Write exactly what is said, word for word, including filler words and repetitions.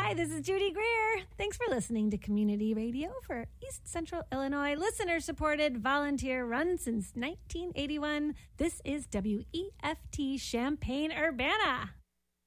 Hi, this is Judy Greer. Thanks for listening to Community Radio for East Central Illinois. Listener-supported, volunteer-run since nineteen eighty-one. This is W E F T Champaign-Urbana.